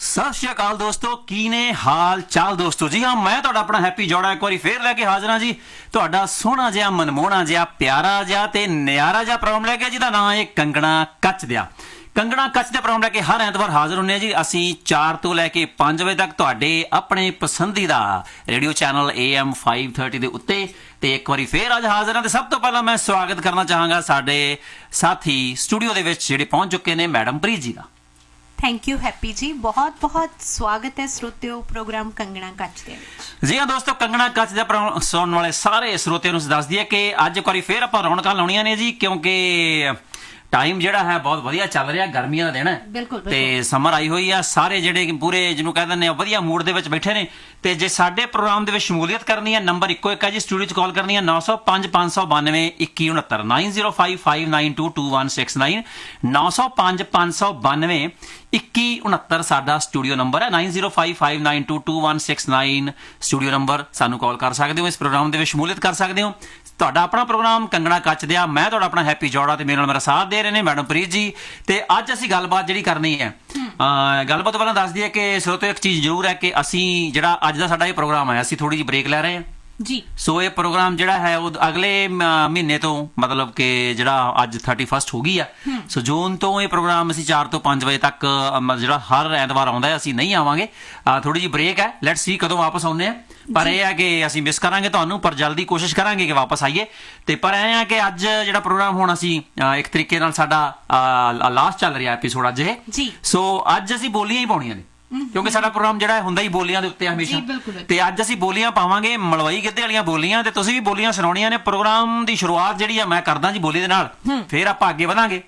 ਸਤਿ ਸ਼੍ਰੀ ਅਕਾਲ ਦੋਸਤੋ, ਕੀ ਨੇ ਹਾਲ ਚਾਲ ਦੋਸਤੋ। ਜੀ ਹਾਂ, ਮੈਂ ਤੁਹਾਡਾ ਆਪਣਾ ਹੈਪੀ ਜੋੜਾ ਇੱਕ ਵਾਰੀ ਫੇਰ ਲੈ ਕੇ ਹਾਜ਼ਰ ਹਾਂ ਜੀ। ਤੁਹਾਡਾ ਸੋਹਣਾ ਜਿਹਾ, ਮਨਮੋਹਣਾ ਜਿਹਾ, ਪਿਆਰਾ ਜਿਹਾ ਤੇ ਨਿਆਰਾ ਜਿਹਾ ਪ੍ਰੋਗਰਾਮ ਲੈ ਕੇ, ਜਿਹਦਾ ਨਾਂ ਹੈ ਕੰਗਣਾ ਕੱਚ ਦਿਆ। ਕੰਗਣਾ ਕੱਚ ਦੇ ਪ੍ਰੋਗਰਾਮ ਲੈ ਕੇ ਹਰ ਐਤਵਾਰ ਹਾਜ਼ਰ ਹੁੰਦੇ ਹਾਂ ਜੀ ਅਸੀਂ 4 ਤੋਂ ਲੈ ਕੇ 5 ਵਜੇ ਤੱਕ ਤੁਹਾਡੇ ਆਪਣੇ ਪਸੰਦੀਦਾ ਰੇਡੀਓ ਚੈਨਲ AM 530 ਦੇ ਉੱਤੇ। ਤੇ ਇੱਕ ਵਾਰੀ ਫੇਰ ਅੱਜ ਹਾਜ਼ਰ ਹਾਂ। ਤੇ ਸਭ ਤੋਂ ਪਹਿਲਾਂ ਮੈਂ ਸਵਾਗਤ ਕਰਨਾ ਚਾਹਾਂਗਾ ਸਾਡੇ ਸਾਥੀ ਸਟੂਡੀਓ ਦੇ ਵਿੱਚ ਜਿਹੜੇ ਪਹੁੰਚ ਚੁੱਕੇ ਨੇ, ਮੈਡਮ ਪ੍ਰੀਤ ਜੀ ਦਾ। थैंक यू हैप्पी जी, बहुत बहुत स्वागत है श्रोतियों प्रोग्राम कंगना कच दे विच। जी हाँ दोस्तों, कंगना कच दे प्रोग्राम सुनने वाले सारे श्रोतियों ਨੂੰ ਦੱਸ ਦਈਏ ਕਿ ਅੱਜ ਇੱਕ ਵਾਰੀ ਫੇਰ ਆਪਾਂ ਰੌਣਕਾਂ ਲਾਉਣੀਆਂ ਨੇ ਜੀ, ਕਿਉਂਕਿ ਟਾਈਮ ਜਿਹੜਾ ਹੈ ਬਹੁਤ ਵਧੀਆ ਚੱਲ ਰਿਹਾ, ਗਰਮੀਆਂ ਦਾ ਦਿਨ ਹੈ ਬਿਲਕੁਲ ਤੇ ਸਮਰ ਆਈ ਹੋਈ ਆ। ਸਾਰੇ ਜਿਹੜੇ ਪੂਰੇ ਜਿਹਨੂੰ ਕਹਿ ਦਿੰਦੇ ਆ ਵਧੀਆ ਮੂਡ ਦੇ ਵਿੱਚ ਬੈਠੇ ਨੇ। ਤੇ ਜੇ ਸਾਡੇ ਪ੍ਰੋਗਰਾਮ ਦੇ ਵਿੱਚ ਸ਼ਮੂਲੀਅਤ ਕਰਨੀ ਹੈ, ਨੰਬਰ ਇੱਕੋ ਇੱਕ ਹੈ ਜੀ, ਸਟੂਡੀਓ 'ਚ ਕਾਲ ਕਰਨੀ ਹੈ 905 592 2169 9055522169 905 592 2169 ਸਾਡਾ ਸਟੂਡੀਓ ਨੰਬਰ ਹੈ। 9055922169 ਸਟੂਡੀਓ ਨੰਬਰ, ਸਾਨੂੰ ਕਾਲ ਕਰ ਸਕਦੇ ਹੋ, ਇਸ ਪ੍ਰੋਗਰਾਮ ਦੇ ਵਿੱਚ ਸ਼ਮੂਲੀਅਤ ਕਰ ਸਕਦੇ ਹੋ। ਤੁਹਾਡਾ ਆਪਣਾ ਪ੍ਰੋਗਰਾਮ ਕੰਗਣਾ ਕੱਚ ਦਿਆ, ਮੈਂ ਤੁਹਾਡਾ ਆਪਣਾ ਹੈਪੀ ਜੋੜਾ ਤੇ ਮੇਰੇ ਨਾਲ ਮੇਰਾ ਸਾਥ ਦੇ ਰਹੇ ਨੇ ਮੈਡਮ ਪ੍ਰੀਤ ਜੀ। ਤੇ ਅੱਜ ਅਸੀਂ ਗੱਲਬਾਤ ਜਿਹੜੀ ਕਰਨੀ ਹੈ, ਗੱਲਬਾਤ ਤੋਂ ਪਹਿਲਾਂ ਦੱਸ ਦਈਏ ਕਿ ਸਰੋਤੋ ਇੱਕ ਚੀਜ਼ ਜ਼ਰੂਰ ਹੈ ਕਿ ਅਸੀਂ ਜਿਹੜਾ ਅੱਜ ਦਾ ਸਾਡਾ ਇਹ ਪ੍ਰੋਗਰਾਮ ਹੈ, ਅਸੀਂ ਥੋੜੀ ਜਿਹੀ ਬ੍ਰੇਕ ਲੈ ਰਹੇ ਹਾਂ ਜੀ। ਸੋ ਇਹ ਪ੍ਰੋਗਰਾਮ ਜਿਹੜਾ ਹੈ ਉਹ ਅਗਲੇ ਮਹੀਨੇ ਤੋਂ, ਮਤਲਬ ਕਿ ਜਿਹੜਾ ਅੱਜ 31 ਹੋ ਗਈ ਆ, ਸੋ ਜੂਨ ਤੋਂ ਇਹ ਪ੍ਰੋਗਰਾਮ ਅਸੀਂ 4 ਤੋਂ 5 ਵਜੇ ਤੱਕ ਜਿਹੜਾ ਹਰ ਐਤਵਾਰ ਆਉਂਦਾ ਹੈ, ਅਸੀਂ ਨਹੀਂ ਆਵਾਂਗੇ। ਥੋੜੀ ਜਿਹੀ ਬ੍ਰੇਕ ਹੈ, ਲੈਟਸ ਸੀ ਕਦੋਂ ਵਾਪਸ ਆਉਂਦੇ ਆ। ਪਰ ਇਹ ਹੈ ਕਿ ਅਸੀਂ ਮਿਸ ਕਰਾਂਗੇ ਤੁਹਾਨੂੰ, ਪਰ ਜਲਦੀ ਕੋਸ਼ਿਸ਼ ਕਰਾਂਗੇ ਕਿ ਵਾਪਸ ਆਈਏ। ਤੇ ਪਰ ਇਹ ਹੈ ਕਿ ਅੱਜ ਜਿਹੜਾ ਪ੍ਰੋਗਰਾਮ ਹੁਣ ਅਸੀਂ ਇੱਕ ਤਰੀਕੇ ਨਾਲ ਸਾਡਾ ਲਾਸਟ ਚੱਲ ਰਿਹਾ ਐਪੀਸੋਡ ਅੱਜ ਇਹ ਜੀ। ਸੋ ਅੱਜ ਅਸੀਂ ਬੋਲੀਆਂ ਹੀ ਪਾਉਣੀਆਂ ਨੇ, ਕਿਉਂਕਿ ਸਾਡਾ ਪ੍ਰੋਗਰਾਮ ਜਿਹੜਾ ਹੁੰਦਾ ਹੀ ਬੋਲੀਆਂ ਦੇ ਉੱਤੇ ਹਮੇਸ਼ਾ। ਤੇ ਅੱਜ ਅਸੀਂ ਬੋਲੀਆਂ ਪਾਵਾਂਗੇ, ਮਲਵਈ ਗਿੱਧੇ ਵਾਲੀਆਂ ਬੋਲੀਆਂ, ਤੇ ਤੁਸੀਂ ਵੀ ਬੋਲੀਆਂ ਸੁਣਾਉਣੀਆਂ ਨੇ। ਪ੍ਰੋਗਰਾਮ ਦੀ ਸ਼ੁਰੂਆਤ ਜਿਹੜੀ ਆ ਮੈਂ ਕਰਦਾ ਜੀ ਬੋਲੀ ਦੇ ਨਾਲ, ਫਿਰ ਆਪਾਂ ਅੱਗੇ ਵਧਾਂਗੇ।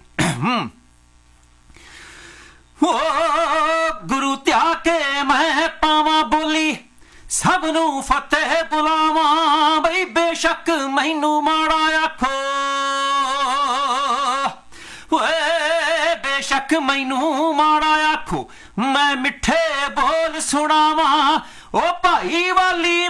ਗੁਰੂ ਧਿਆ ਕੇ ਮੈਂ ਪਾਵਾਂ ਬੋਲੀ, ਸਭ ਨੂੰ ਫਤਿਹ ਬੁਲਾਵਾਂ, ਬਈ ਬੇਸ਼ੱਕ ਮੈਨੂੰ ਮਾੜਾ ਆਖੋ, ਓਏ ਬੇਸ਼ੱਕ ਮੈਨੂੰ ਮਾੜਾ ਆਖੋ, ਮੈਂ ਮਿੱਠੇ ਬੋਲ ਸੁਣਾਵਾਂ, ਓ ਭਾਈ ਵਾਲੀ